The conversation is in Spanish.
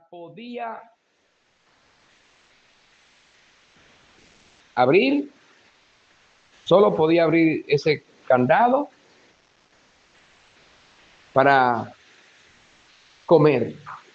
podía abrir, solo podía abrir ese candado para comer.